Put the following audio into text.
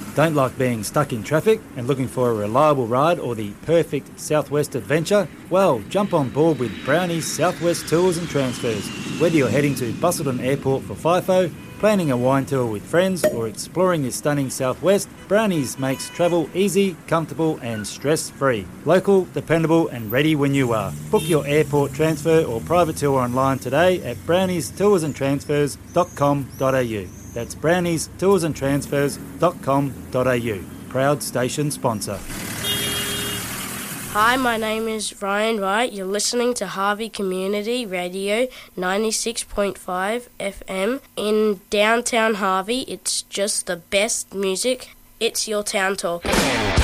Don't like being stuck in traffic and looking for a reliable ride or the perfect Southwest adventure? Well, jump on board with Brownie's Southwest Tours and Transfers. Whether you're heading to Busselton Airport for FIFO, planning a wine tour with friends or exploring the stunning Southwest, Brownie's makes travel easy, comfortable and stress-free. Local, dependable and ready when you are. Book your airport transfer or private tour online today at browniestoursandtransfers.com.au. That's browniestoursandtransfers.com.au. Proud station sponsor. Hi, my name is Ryan Wright. You're listening to Harvey Community Radio 96.5 FM. In downtown Harvey, it's just the best music. It's your town talk.